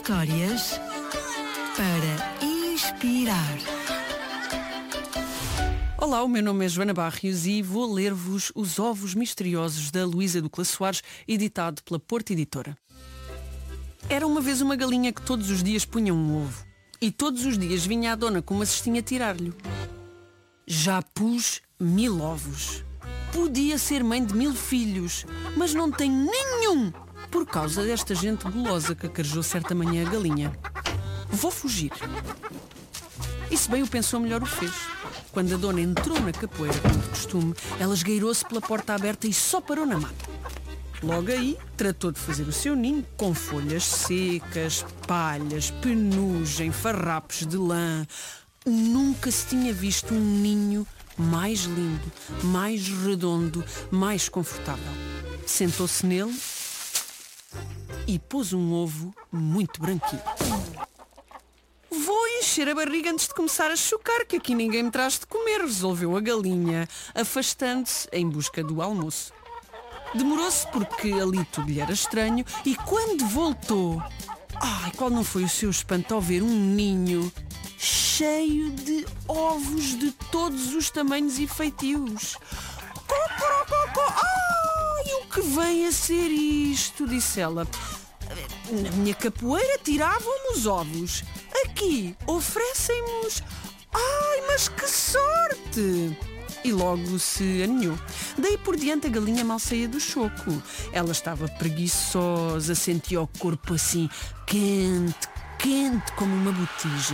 Histórias para inspirar. Olá, o meu nome é Joana Barrios e vou ler-vos Os Ovos Misteriosos da Luísa Ducla Soares, editado pela Porta Editora. Era uma vez uma galinha que todos os dias punha um ovo. E todos os dias vinha a dona com uma cestinha tirar-lhe. Já pus 1000 ovos. Podia ser mãe de 1000 filhos, mas não tem nenhum, por causa desta gente gulosa que acarejou certa manhã a galinha. Vou fugir. E se bem o pensou, melhor o fez. Quando a dona entrou na capoeira, como de costume, ela esgueirou-se pela porta aberta e só parou na mata. Logo aí, tratou de fazer o seu ninho com folhas secas, palhas, penugem, farrapos de lã. Nunca se tinha visto um ninho mais lindo, mais redondo, mais confortável. Sentou-se nele e pôs um ovo muito branquinho. Vou encher a barriga antes de começar a chocar, que aqui ninguém me traz de comer, resolveu a galinha, afastando-se em busca do almoço. Demorou-se porque ali tudo lhe era estranho e quando voltou, qual não foi o seu espanto ao ver um ninho cheio de ovos de todos os tamanhos e feitios. O que vem a ser isto? Disse ela. Na minha capoeira tiravam-me os ovos. Aqui oferecem-nos. Mas que sorte! E logo se aninhou. Daí por diante a galinha mal saía do choco. Ela estava preguiçosa, sentia o corpo assim quente como uma botija.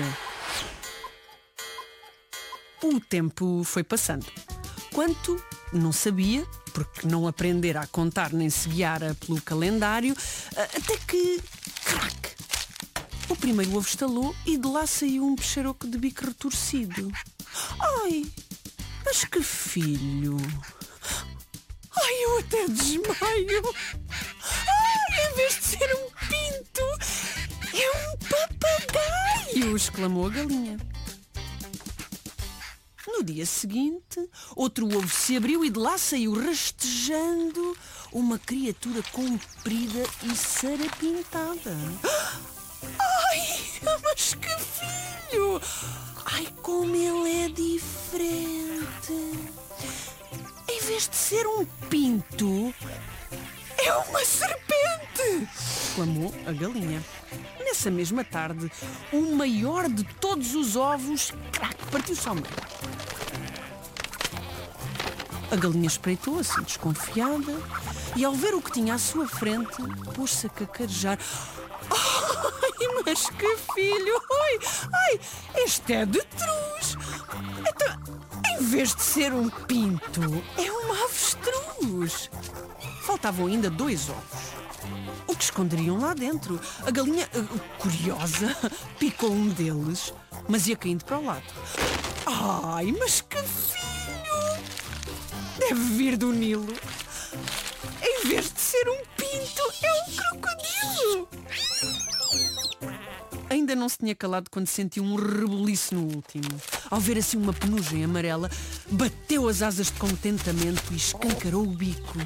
O tempo foi passando. Quanto não sabia, porque não aprendera a contar nem se guiara pelo calendário, até que, crac! O primeiro ovo estalou e de lá saiu um peixaroco de bico retorcido. Mas que filho! Eu até desmaio! Em vez de ser um pinto, é um papagaio! Exclamou a galinha. No dia seguinte, outro ovo se abriu e de lá saiu rastejando uma criatura comprida e sarapintada. Mas que filho! Como ele é diferente! Em vez de ser um pinto, é uma serpente! Exclamou a galinha. Nessa mesma tarde, o maior de todos os ovos, partiu-se ao meio. A galinha espreitou assim desconfiada e ao ver o que tinha à sua frente, pôs-se a cacarejar. Mas que filho! Este é de truz! Então, em vez de ser um pinto, é uma avestruz! Faltavam ainda 2 ovos. O que esconderiam lá dentro? A galinha, curiosa, picou um deles, mas ia caindo para o lado. Mas que filho! Deve vir do Nilo. Em vez de ser um pinto, é um crocodilo! Ainda não se tinha calado quando sentiu um rebuliço no último. Ao ver assim uma penugem amarela, bateu as asas de contentamento e escancarou o bico.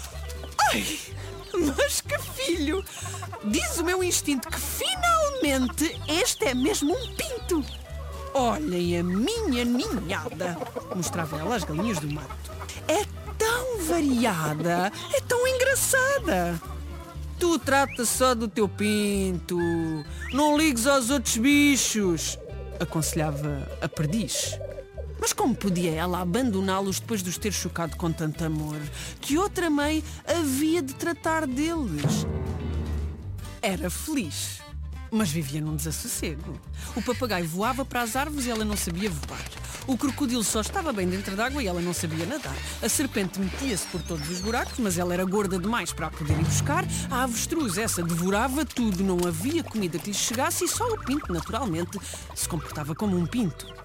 Mas que filho! Diz o meu instinto que finalmente este é mesmo um pinto! Olhem a minha ninhada! Mostrava ela às galinhas do mato. É tão variada, é tão engraçada! Tu trata só do teu pinto, não ligues aos outros bichos, aconselhava a perdiz. Mas como podia ela abandoná-los depois de os ter chocado com tanto amor? Que outra mãe havia de tratar deles? Era feliz, mas vivia num desassossego. O papagaio voava para as árvores e ela não sabia voar. O crocodilo só estava bem dentro d'água e ela não sabia nadar. A serpente metia-se por todos os buracos, mas ela era gorda demais para a poder ir buscar. A avestruz, essa, devorava tudo. Não havia comida que lhe chegasse e só o pinto, naturalmente, se comportava como um pinto.